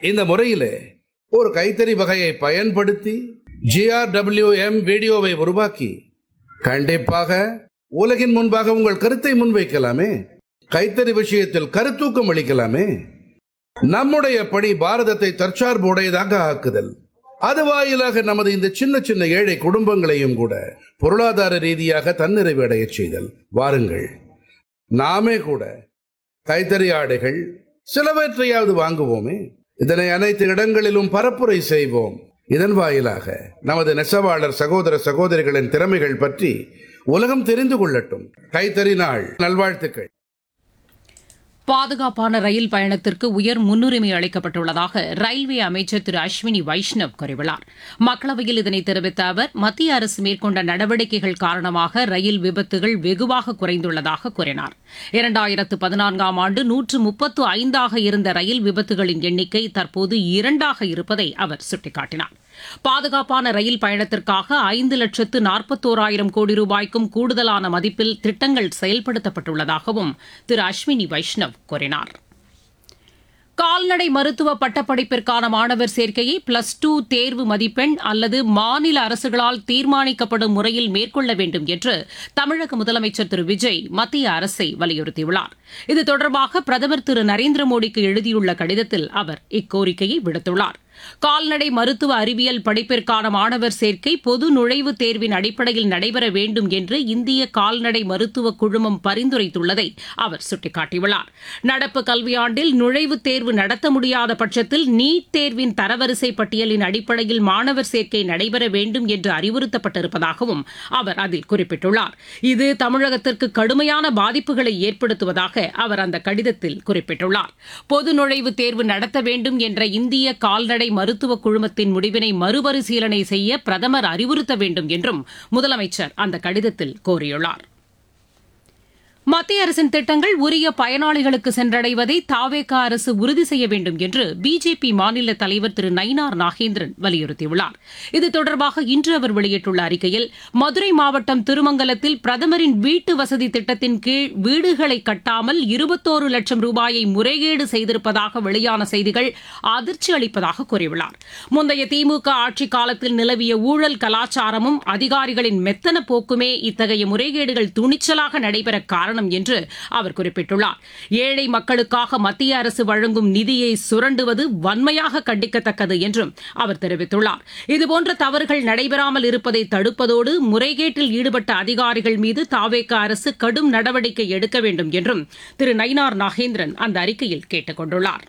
இந்த முறையிலே ஒரு கைத்தறி வகையை பயன்படுத்தி GRWM வீடியோவை உருவாக்கி கண்டிப்பாக உலகின் முன்பாக உங்கள் கருத்தை முன்வைக்கலாமே. கைத்தறி விஷயத்தில் கருத்தூக்கம் அளிக்கலாமே. நம்முடைய பணி பாரதத்தை தற்சார்பு உடையதாக ஆக்குதல். அது வாயிலாக நமது இந்த சின்ன சின்ன ஏழை குடும்பங்களையும் கூட பொருளாதார ரீதியாக தன்னிறைவு அடைய செய்தல். வாருங்கள், நாமே கூட கைத்தறி ஆடைகள் சிலவற்றையாவது வாங்குவோமே. இதனை அனைத்து இடங்களிலும் பரப்புரை செய்வோம். இதன் வாயிலாக நமது நெசவாளர் சகோதர சகோதரிகளின் திறமைகள் பற்றி உலகம் தெரிந்து கொள்ளட்டும். கைத்தறி நாள் நல்வாழ்த்துக்கள். பாதுகாப்பான ரயில் பயணத்திற்கு உயர் முன்னுரிமை அளிக்கப்பட்டுள்ளதாக ரயில்வே அமைச்சர் திரு அஸ்வினி வைஷ்ணவ் கூறியுள்ளார். மக்களவையில் இதனை தெரிவித்த அவர், மத்திய அரசு மேற்கொண்ட நடவடிக்கைகள் காரணமாக ரயில் விபத்துகள் வெகுவாக குறைந்துள்ளதாக கூறினார். 2014ஆம் ஆண்டு 135ஆக இருந்த ரயில் விபத்துகளின் எண்ணிக்கை தற்போது 2ஆக இருப்பதை அவர் சுட்டிக்காட்டினார். பாதுகாப்பான ரயில் பயணத்திற்காக 5,41,000 கோடி ரூபாய்க்கும் கூடுதலான மதிப்பில் திட்டங்கள் செயல்படுத்தப்பட்டுள்ளதாகவும் திரு அஸ்வினி வைஷ்ணவ் கூறினார். கால்நடை மருத்துவ பட்டப்படிப்பிற்கான மாணவர் சேர்க்கையை +2 தேர்வு மதிப்பெண் அல்லது மாநில அரசுகளால் தீர்மானிக்கப்படும் முறையில் மேற்கொள்ள வேண்டும் என்று தமிழக முதலமைச்சர் திரு விஜய் மத்திய அரசை வலியுறுத்தியுள்ளார். இது தொடர்பாக பிரதமர் திரு நரேந்திர மோடிக்கு எழுதியுள்ள கடிதத்தில் அவர் இக்கோரிக்கையை விடுத்துள்ளார். கால்நடை மருத்துவ அறிவியல் படிப்பிற்கான மாணவர் சேர்க்கை பொது நுழைவுத் தேர்வின் அடிப்படையில் நடைபெற வேண்டும் என்று இந்திய கால்நடை மருத்துவ குழுமம் பரிந்துரைத்துள்ளதை அவர் சுட்டிக்காட்டியுள்ளார். நடப்பு கல்வியாண்டில் நுழைவுத் தேர்வு நடத்த முடியாத பட்சத்தில் நீட் தேர்வின் தரவரிசை பட்டியலின் அடிப்படையில் மாணவர் சேர்க்கை நடைபெற வேண்டும் என்று அறிவுறுத்தப்பட்டிருப்பதாகவும் அவர் அதில் குறிப்பிட்டுள்ளார். இது தமிழகத்திற்கு கடுமையான பாதிப்புகளை ஏற்படுத்துவதாக அவர் அந்த கடிதத்தில் குறிப்பிட்டுள்ளார். பொது நுழைவுத் தேர்வு நடத்த வேண்டும் என்ற இந்திய கால்நடை மருத்துவ குழுமத்தின் முடிவினை மறுபரிசீலனை செய்ய பிரதமர் அறிவுறுத்த வேண்டும் என்றும் முதலமைச்சர் அந்த கடிதத்தில் கோரியுள்ளார். மத்திய அரசின் திட்டங்கள் உரிய பயனாளிகளுக்கு சென்றடைவதை தாவேகா அரசு உறுதி செய்ய வேண்டும் என்று பிஜேபி மாநில தலைவர் திரு நயினார் நாகேந்திரன் வலியுறுத்தியுள்ளார். இது தொடர்பாக இன்று அவர் வெளியிட்டுள்ள அறிக்கையில், மதுரை மாவட்டம் திருமங்கலத்தில் பிரதமரின் வீட்டு வசதி திட்டத்தின் கீழ் வீடுகளை கட்டாமல் 21 லட்சம் ரூபாயை முறைகேடு செய்திருப்பதாக வெளியான செய்திகள் அதிர்ச்சி அளிப்பதாக கூறியுள்ளார். முந்தைய திமுக ஆட்சிக் காலத்தில் நிலவிய ஊழல் கலாச்சாரமும் அதிகாரிகளின் மெத்தன போக்குமே இத்தகைய முறைகேடுகள் துணிச்சலாக நடைபெற காரணம் என்று அவர் குறிப்பிட்டுள்ளார். ஏழை மக்களுக்காக மத்திய அரசு வழங்கும் நிதியை சுரண்டுவது வன்மையாக கண்டிக்கத்தக்கது என்றும் அவர் தெரிவித்துள்ளார். இதுபோன்ற தவறுகள் நடைபெறாமல் இருப்பதை தடுப்பதோடு முறைகேட்டில் ஈடுபட்ட அதிகாரிகள் மீது தாவேகா அரசு கடும் நடவடிக்கை எடுக்க வேண்டும் என்றும் திரு நயினார் நாகேந்திரன் அந்த அறிக்கையில் கேட்டுக் கொண்டுள்ளார்.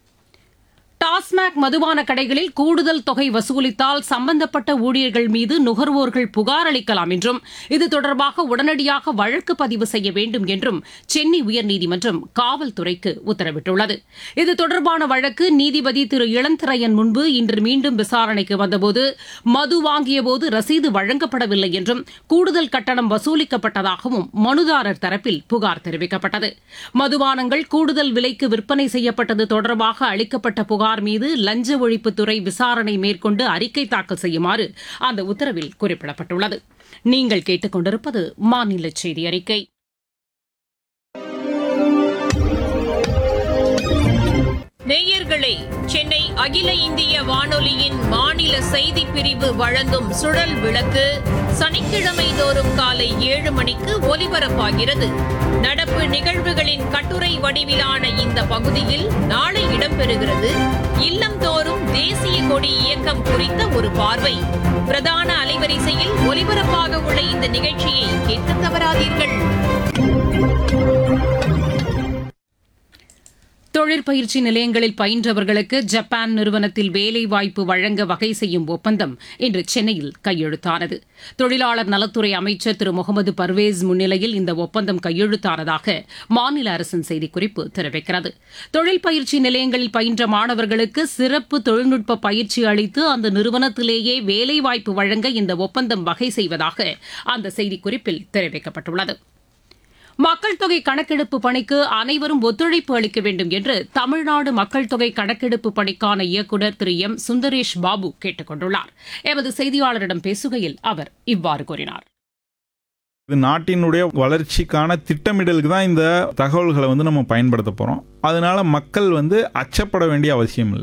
டாஸ்மாக் மதுபான கடைகளில் கூடுதல் தொகை வசூலித்தால் சம்பந்தப்பட்ட ஊழியர்கள் மீது நுகர்வோர்கள் புகார் அளிக்கலாம் என்றும் இது தொடர்பாக உடனடியாக வழக்கு பதிவு செய்ய வேண்டும் என்றும் சென்னை உயர்நீதிமன்றம் காவல்துறைக்கு உத்தரவிட்டுள்ளது. இது தொடர்பான வழக்கு நீதிபதி திரு இளந்திரையன் முன்பு இன்று மீண்டும் விசாரணைக்கு வந்தபோது மது வாங்கியபோது ரசீது வழங்கப்படவில்லை என்றும் கூடுதல் கட்டணம் வசூலிக்கப்பட்டதாகவும் மனுதாரர் தரப்பில் புகார் தெரிவிக்கப்பட்டது. மதுபானங்கள் கூடுதல் விலைக்கு விற்பனை செய்யப்பட்டது தொடர்பாக அளிக்கப்பட்ட புகார் மீது லஞ்ச ஒழிப்புத்துறை விசாரணை மேற்கொண்டு அறிக்கை தாக்கல் செய்யுமாறு அந்த உத்தரவில் குறிப்பிடப்பட்டுள்ளது. நீங்கள் கேட்டுக் கொண்டிருப்பது மாநில செய்தி அறிக்கை. நேயர்களே, சென்னை அகில இந்திய வானொலியின் மாநில செய்திப் பிரிவு வழங்கும் சுழல் விளக்கு சனிக்கிழமை தோறும் காலை 7 மணிக்கு ஒலிபரப்பாகிறது. நடப்பு நிகழ்வுகளின் கட்டுரை வடிவிலான இந்த பகுதியில் நாளை இடம்பெறுகிறது இல்லம்தோறும் தேசிய கொடி இயக்கம் குறித்த ஒரு பார்வை. பிரதான அலைவரிசையில் ஒலிபரப்பாக உள்ள இந்த நிகழ்ச்சியை கேட்க தவறாதீர்கள். தொழிற்பயிற்சி நிலையங்களில் பயின்றவர்களுக்கு ஜப்பான் நிறுவனத்தில் வேலைவாய்ப்பு வழங்க வகை செய்யும் ஒப்பந்தம் இன்று சென்னையில் கையெழுத்தானது. தொழிலாளர் நலத்துறை அமைச்சர் திரு முகமது பர்வேஸ் முன்னிலையில் இந்த ஒப்பந்தம் கையெழுத்தானதாக மாநில அரசின் செய்திக்குறிப்பு தெரிவிக்கிறது. தொழில் பயிற்சி நிலையங்களில் பயின்ற மாணவர்களுக்கு சிறப்பு தொழில்நுட்ப பயிற்சி அளித்து அந்த நிறுவனத்திலேயே வேலைவாய்ப்பு வழங்க இந்த ஒப்பந்தம் வகை செய்வதாக அந்த செய்திக்குறிப்பில் தெரிவிக்கப்பட்டுள்ளது. மக்கள் தொகை கணக்கெடுப்பு பணிக்கு அனைவரும் ஒத்துழைப்பு அளிக்க வேண்டும் என்று தமிழ்நாடு மக்கள் தொகை கணக்கெடுப்பு பணிக்கான இயக்குநர் திரு எம் சுந்தரேஷ் பாபு கேட்டுக் கொண்டுள்ளார். எமது செய்தியாளரிடம் பேசுகையில் அவர் இவ்வாறு கூறினார். இது நாட்டினுடைய வளர்ச்சிக்கான திட்டமிடலுக்கு தான் இந்த தகவல்களை நம்ம பயன்படுத்த போகிறோம். அதனால மக்கள் அச்சப்பட வேண்டிய அவசியம் இல்லை.